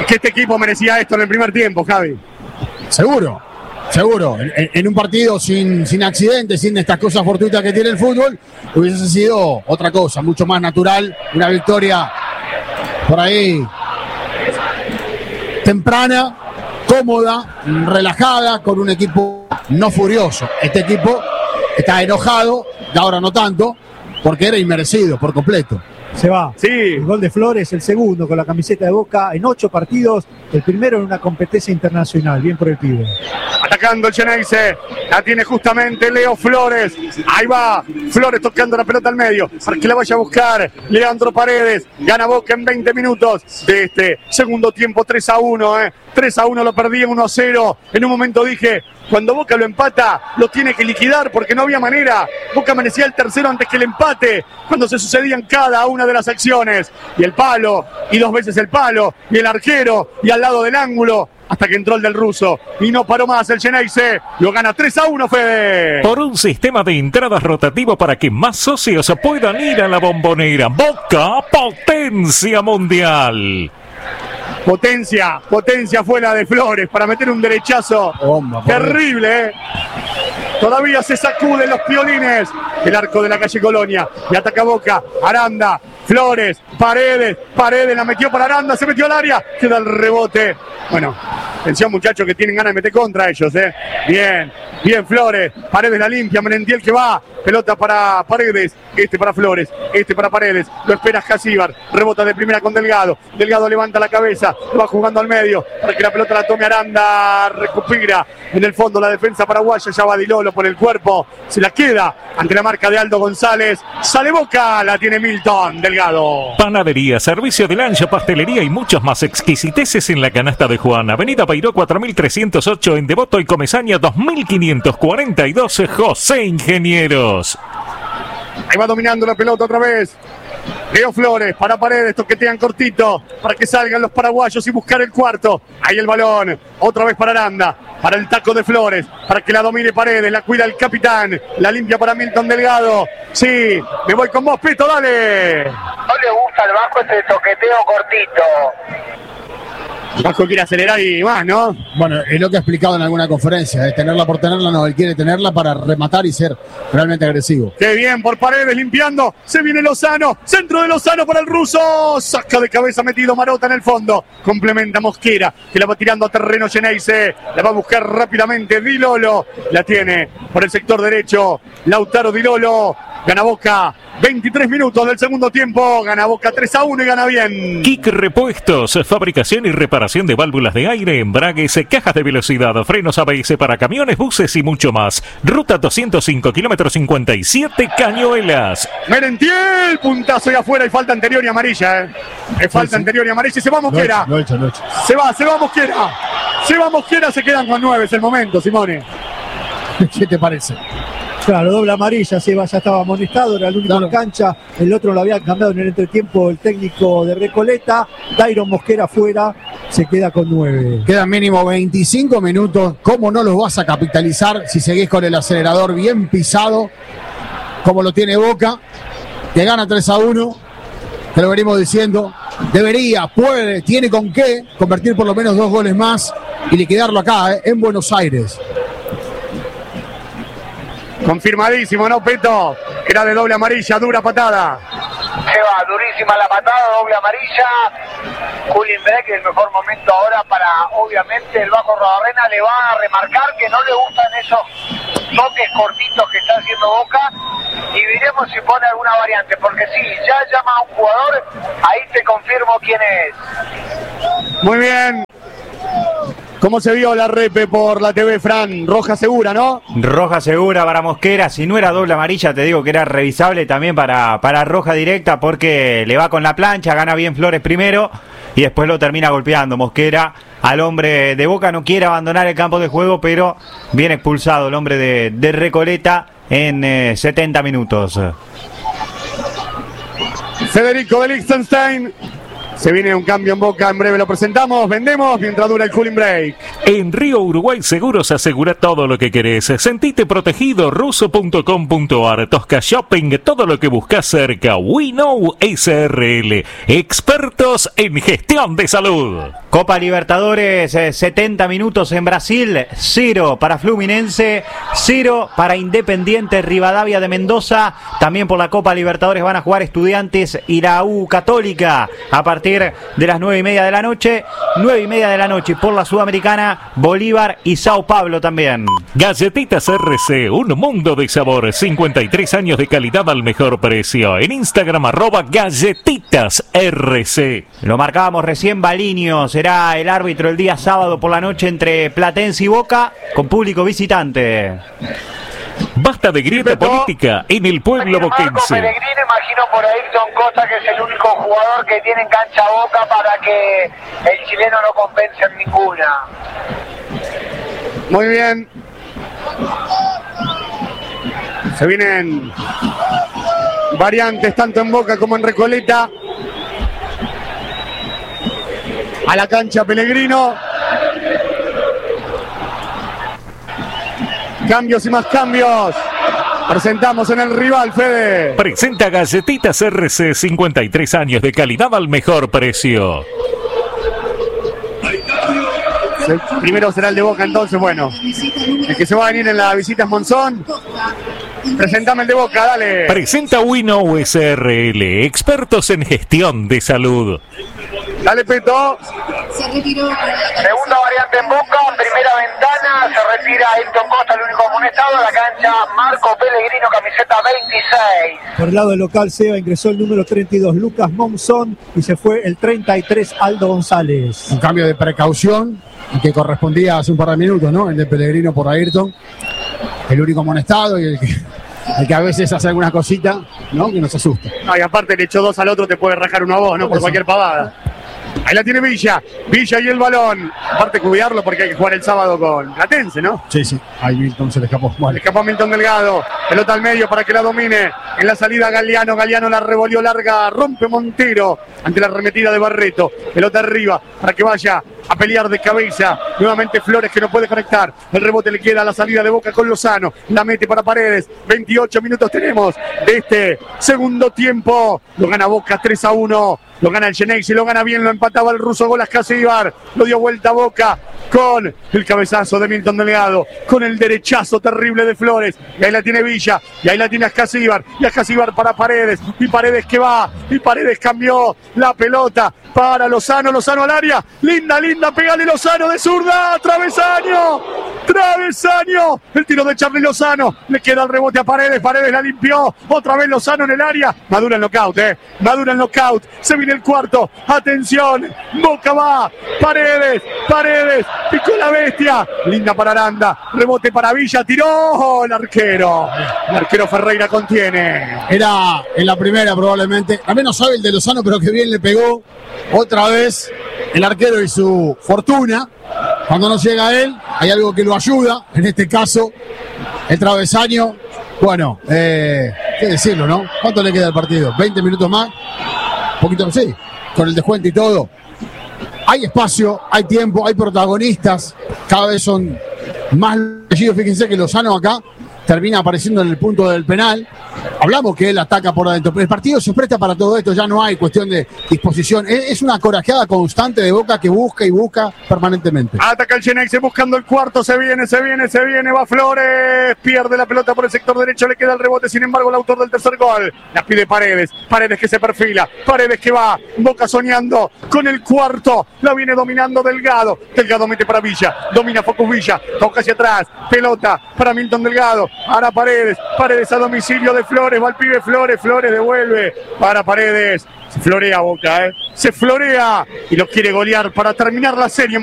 Es que este equipo merecía esto en el primer tiempo, Javi. Seguro. En un partido sin accidentes, sin estas cosas fortuitas que tiene el fútbol, hubiese sido otra cosa, mucho más natural. Una victoria por ahí temprana, cómoda, relajada, con un equipo no furioso. Este equipo está enojado, y ahora no tanto, porque era inmerecido por completo. Se va. Sí. El gol de Flores, el segundo con la camiseta de Boca en 8 partidos, el primero en una competencia internacional. Bien por el pibe. Atacando el Xeneize, la tiene justamente Leo Flores. Ahí va Flores tocando la pelota al medio para que la vaya a buscar Leandro Paredes. Gana Boca en 20 minutos de este segundo tiempo. 3-1, 3-1, lo perdí en 1-0. En un momento dije, cuando Boca lo empata, lo tiene que liquidar porque no había manera. Boca merecía el tercero antes que el empate, cuando se sucedían cada una de las acciones. Y el palo, y 2 veces el palo, y el arquero, y al lado del ángulo, hasta que entró el del ruso. Y no paró más el Xeneize. Lo gana 3-1, Fede. Por un sistema de entradas rotativo para que más socios puedan ir a la Bombonera. Boca, potencia mundial. Potencia fue la de Flores para meter un derechazo terrible, Todavía se sacuden los piolines. El arco de la calle Colonia. Y ataca Boca. Aranda, Flores, Paredes la metió para Aranda, se metió al área. Queda el rebote. Bueno, atención muchachos que tienen ganas de meter contra ellos, Bien Flores. Paredes la limpia, Merentiel que va. Pelota para Paredes, para Flores, para Paredes. Lo espera Jasíbar. Rebota de primera con Delgado. Delgado levanta la cabeza, va jugando al medio para que la pelota la tome Aranda. Recupera en el fondo la defensa paraguaya. Ya va Dilolo por el cuerpo. Se la queda ante la marca de Aldo González. Sale Boca, la tiene Milton Delgado. Panadería, servicio de lancha, pastelería y muchas más exquisiteces en la canasta de Juan. Avenida Peiró 4308 en Devoto y Comesaña 2542 José Ingenieros. Ahí va dominando la pelota otra vez. Leo Flores para Paredes, toquetean cortito para que salgan los paraguayos y buscar el cuarto. Ahí el balón, otra vez para Aranda, para el taco de Flores, para que la domine Paredes, la cuida el capitán, la limpia para Milton Delgado. Sí, me voy con vos, Pito, dale. No le gusta al Vasco ese toqueteo cortito. Vasco quiere acelerar y más, ¿no? Bueno, es lo que ha explicado en alguna conferencia, tenerla por tenerla, no, él quiere tenerla para rematar y ser realmente agresivo. Qué bien por Paredes limpiando, se viene Lozano, centro de Lozano para el ruso, saca de cabeza metido Marota en el fondo, complementa Mosquera, que la va tirando a terreno Xeneize, la va a buscar rápidamente Dilolo, la tiene por el sector derecho, Lautaro Dilolo, gana Boca. 23 minutos del segundo tiempo, gana Boca 3-1 y gana bien. Kik Repuestos, fabricación y reparación de válvulas de aire, embragues, cajas de velocidad, frenos ABS para camiones, buses y mucho más. Ruta 205, kilómetro 57, Cañuelas. Merentiel, puntazo y afuera y falta anterior y amarilla, Es falta anterior y amarilla y se va Mosquera. Lo he hecho. Se va Mosquera. Se quedan con 9, es el momento, Simone. ¿Qué te parece? Claro, doble amarilla, Seba ya estaba amonestado, era el único en cancha, el otro lo había cambiado en el entretiempo el técnico de Recoleta, Dairon Mosquera fuera, se queda con 9. Quedan mínimo 25 minutos, ¿cómo no los vas a capitalizar si seguís con el acelerador bien pisado, como lo tiene Boca, que gana 3-1, te lo venimos diciendo, debería, puede, tiene con qué convertir por lo menos 2 goles más y liquidarlo acá, en Buenos Aires. Confirmadísimo, ¿no, Peto? Era de doble amarilla, dura patada. Se va, durísima la patada, doble amarilla. Julien Beck, el mejor momento ahora para, obviamente, el Vasco Rodarrena le va a remarcar que no le gustan esos toques cortitos que está haciendo Boca. Y veremos si pone alguna variante, porque sí, ya llama a un jugador, ahí te confirmo quién es. Muy bien. ¿Cómo se vio la repe por la TV, Fran? Roja segura, ¿no? Roja segura para Mosquera. Si no era doble amarilla, te digo que era revisable también para roja directa, porque le va con la plancha, gana bien Flores primero y después lo termina golpeando. Mosquera al hombre de Boca, no quiere abandonar el campo de juego, pero viene expulsado el hombre de Recoleta en 70 minutos. Federico de Liechtenstein Se viene un cambio en Boca, en breve lo presentamos, vendemos mientras dura el cooling break. En Río Uruguay Seguros asegura todo lo que querés. Sentite protegido, ruso.com.ar, Tosca Shopping, todo lo que buscas cerca. We Know SRL, expertos en gestión de salud. Copa Libertadores, 70 minutos en Brasil, 0 para Fluminense, 0 para Independiente Rivadavia de Mendoza. También por la Copa Libertadores van a jugar Estudiantes y la U Católica a partir de las 9:30 de la noche. 9:30 de la noche por la Sudamericana, Bolívar y Sao Paulo también. Galletitas RC, un mundo de sabor, 53 años de calidad al mejor precio. En Instagram @Galletitas RC. Lo marcábamos recién, Baliño será el árbitro el día sábado por la noche entre Platense y Boca con público visitante. Basta de grieta política en el pueblo Marco boquense. Pellegrino, imagino por Ayrton Costa, que es el único jugador que tiene en cancha Boca para que el chileno no convence en ninguna. Muy bien. Se vienen variantes tanto en Boca como en Recoleta. A la cancha Pellegrino. Cambios y más cambios. Presentamos en el rival, Fede. Presenta Galletitas RC, 53 años de calidad al mejor precio. El primero será el de Boca, entonces, bueno. El que se va a venir en la visita es Monzón. Presentame el de Boca, dale. Presenta We Know SRL, expertos en gestión de salud. Dale, Peto. Segunda variante en Boca, primera ventana, se retira Ayrton Costa, el único amonestado, a la cancha Marco Pellegrino, camiseta 26. Por el lado del local Seba ingresó el número 32 Lucas Monzón y se fue el 33 Aldo González. Un cambio de precaución que correspondía hace un par de minutos, ¿no? El de Pellegrino por Ayrton, el único amonestado y el que a veces hace alguna cosita, ¿no? Que nos asusta. Ay, aparte le echó 2 al otro, te puede rajar uno a vos, ¿no? Por cualquier pavada. Ahí la tiene Villa. Villa y el balón. Aparte cuidarlo porque hay que jugar el sábado con Platense, ¿no? Sí. Ahí Milton se le escapó. Le escapó a Milton Delgado. Pelota al medio para que la domine. En la salida Galeano. Galeano la revolvió larga. Rompe Montero ante la arremetida de Barreto. Pelota arriba para que vaya a pelear de cabeza. Nuevamente Flores que no puede conectar. El rebote le queda a la salida de Boca con Lozano. La mete para Paredes. 28 minutos tenemos de este segundo tiempo. Lo gana Boca 3-1. Lo gana el Genex y lo gana bien. Lo empataba el ruso Golas Casíbar. Lo dio vuelta a Boca con el cabezazo de Milton Delgado. Con el derechazo terrible de Flores. Y ahí la tiene Villa. Y ahí la tiene Ascasíbar. Y Ascasíbar para Paredes. Y Paredes que va. Y Paredes cambió la pelota para Lozano. Lozano al área. Linda. Pégale Lozano de zurda. Travesaño. El tiro de Charly Lozano. Le queda el rebote a Paredes. Paredes la limpió. Otra vez Lozano en el área. Madura el knockout. Se viene el cuarto. Atención. Boca va. Paredes. Picó la bestia. Linda para Aranda. Rebote para Villa. Tiró el arquero. El arquero Ferreira contiene. Era en la primera probablemente. A menos sabe el de Lozano, pero que bien le pegó. Otra vez el arquero y su fortuna. Cuando no llega a él, hay algo que lo ayuda. En este caso, el travesaño. Bueno, qué decirlo, ¿no? ¿Cuánto le queda al partido? ¿20 minutos más? Un poquito, sí, con el descuento y todo. Hay espacio, hay tiempo, hay protagonistas. Cada vez son más elegidos. Fíjense que Lozano acá termina apareciendo en el punto del penal. Hablamos que él ataca por adentro, pero el partido se presta para todo esto, ya no hay cuestión de disposición. Es una corajeada constante de Boca que busca y busca permanentemente. Ataca el Genex buscando el cuarto, se viene, va Flores, pierde la pelota por el sector derecho, le queda el rebote, sin embargo el autor del tercer gol, la pide Paredes que se perfila, Paredes que va, Boca soñando con el cuarto, la viene dominando Delgado mete para Villa, domina Focus Villa, toca hacia atrás, pelota para Milton Delgado, ahora Paredes a domicilio de Flores, va el pibe Flores devuelve para Paredes, se florea Boca, se florea y lo quiere golear para terminar la serie.